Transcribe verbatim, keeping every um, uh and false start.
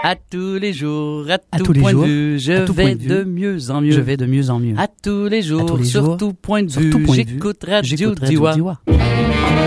À tous les jours, à, À tout tous les point jours, de vue, je à tout vais point de vue, de mieux en mieux. Je vais de mieux en mieux. À tous les jours, tous les sur jours, tout point de sur vue, tout point de vue, j'écoute Radio j'écoute Radio Diwa. Diwa.